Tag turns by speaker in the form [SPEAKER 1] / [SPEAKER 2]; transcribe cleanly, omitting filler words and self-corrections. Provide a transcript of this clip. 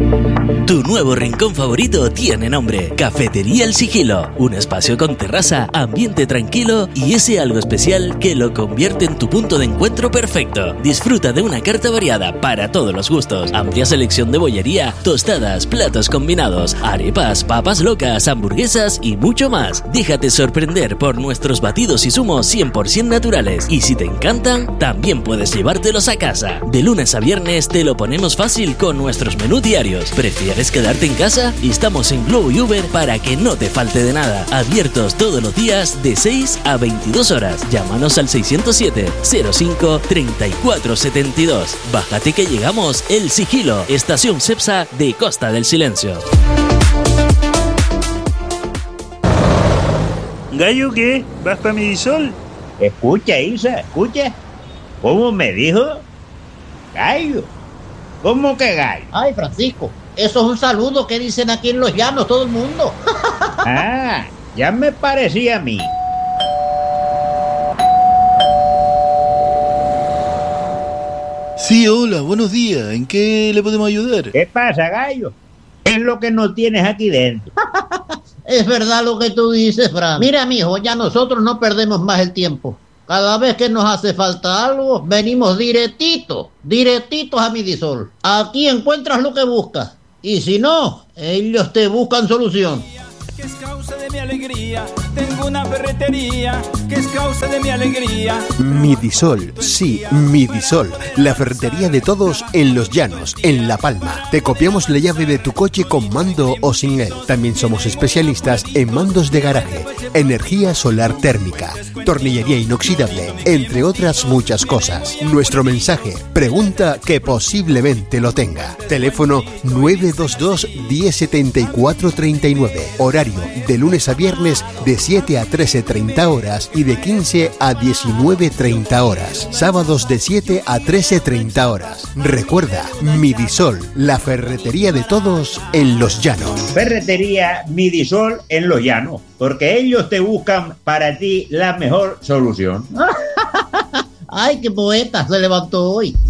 [SPEAKER 1] Tu nuevo rincón favorito tiene nombre: Cafetería El Sigilo. Un espacio con terraza, ambiente tranquilo y ese algo especial que lo convierte en tu punto de encuentro perfecto. Disfruta de una carta variada para todos los gustos. Amplia selección de bollería, tostadas, platos combinados, arepas, papas locas, hamburguesas y mucho más. Déjate sorprender por nuestros batidos y zumos 100% naturales. Y si te encantan, también puedes llevártelos a casa. De lunes a viernes te lo ponemos fácil con nuestros menús diarios. ¿Prefieres quedarte en casa? Estamos en Globo y Uber para que no te falte de nada. Abiertos todos los días de 6 a 22 horas. Llámanos al 607 05 34 72. Bájate que llegamos. El Sigilo, estación Cepsa de Costa del Silencio.
[SPEAKER 2] ¿Gallo qué? ¿Vas para Midisol?
[SPEAKER 3] Escucha, Isa, escucha. ¿Cómo me dijo? Gallo. ¿Cómo que gallo?
[SPEAKER 4] Ay, Francisco, eso es un saludo que dicen aquí en Los Llanos todo el mundo.
[SPEAKER 3] Ah, ya me parecía a mí.
[SPEAKER 5] Sí, hola, buenos días. ¿En qué le podemos ayudar?
[SPEAKER 3] ¿Qué pasa, gallo? ¿Qué es lo que no tienes aquí dentro?
[SPEAKER 4] Es verdad lo que tú dices, Fran. Mira, mijo, ya nosotros no perdemos más el tiempo. Cada vez que nos hace falta algo, venimos directitos a Midisol. Aquí encuentras lo que buscas. Y si no, ellos te buscan solución.
[SPEAKER 6] Que es causa de mi alegría, tengo una ferretería que es causa de mi alegría.
[SPEAKER 7] Midisol, sí, Midisol, la ferretería de todos en Los Llanos, en La Palma. Te copiamos la llave de tu coche con mando o sin él. También somos especialistas en mandos de garaje, energía solar térmica, tornillería inoxidable, entre otras muchas cosas. Nuestro mensaje: pregunta que posiblemente lo tenga. Teléfono 922 1074 39. Horario de lunes a viernes de 7 a 13:30 horas y de 15 a 19:30 horas. Sábados de 7 a 13:30 horas. Recuerda, Midisol, la ferretería de todos en Los Llanos.
[SPEAKER 3] Ferretería Midisol en Los Llanos, porque ellos te buscan para ti la mejor solución.
[SPEAKER 4] Ay, qué poeta se levantó hoy.